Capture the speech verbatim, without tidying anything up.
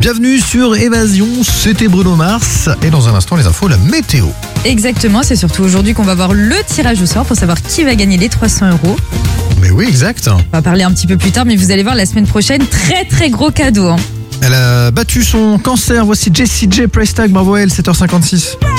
Bienvenue sur Évasion, c'était Bruno Mars. Et dans un instant, les infos, la météo. Exactement, c'est surtout aujourd'hui qu'on va voir le tirage au sort pour savoir qui va gagner les trois cents euros. Mais oui, exact. On va parler un petit peu plus tard, mais vous allez voir la semaine prochaine, très très gros cadeau. Hein. Elle a battu son cancer, voici Jessie J, Price Tag, bravo à elle, sept heures cinquante-six.